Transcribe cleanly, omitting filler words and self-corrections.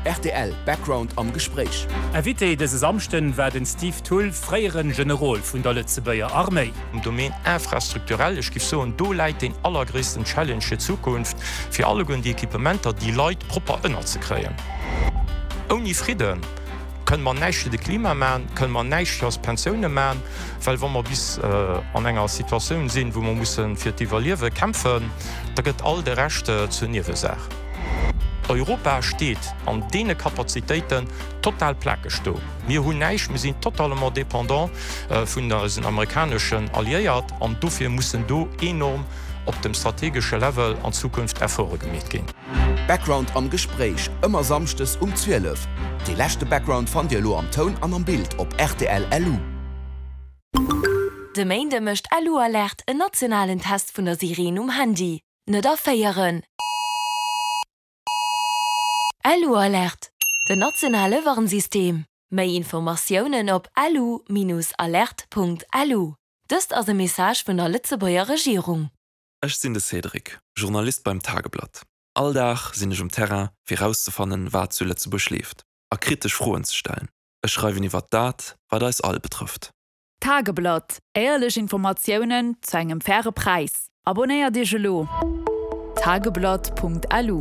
RTL Background am Gespräch. Evité dese Samsten werden Steve Tull freieren General vun der Lützebauer Armee. Im Domain infrastrukturell gif so und do leit den allergrößten Challenge Zukunft für alle die Equipementer die Leute proper ënner zu kreen. Ohne Frieden können man nicht de Klima machen, können man nicht als Pensionen machen, weil wenn man bis an enger Situation sind, wo man muss für die Überleben kämpfen, da geht all der Rechte zur Nebensache. Europa steht an dene Kapazitäten total plagesto. Wir hun neich, wir sind totalement dependant vun den amerikanischen Alliiert an dofir mussssen do enorm op dem strategische Level an Zukunft Erfolge mitgehen. Background am Gespräch immer samstes um 12. Die letzte Background von dir lo am Ton an am Bild op RTL LU. De Meinde mischt LU Alert en nationalen Test vun der Sirene Handy. Net da feieren. LU Alert, de nationale Warnsystem. Mei Informationen op alu-alert.lu. Dëst as e Message vun der Lützebauer Regierung. Ech sinn de Cedric, Journalist beim Tageblatt. Alldach sinn ich Terrain, fir rauszufannen, wat zu Lützeburg schläft. A kritisch Froen zu stellen. Ech schreibe iwwer dat, wat das all betrifft. Tageblatt, ehrlich Informationen zu engem faire Preis. Abonnéier Dich lo. Tageblatt.lu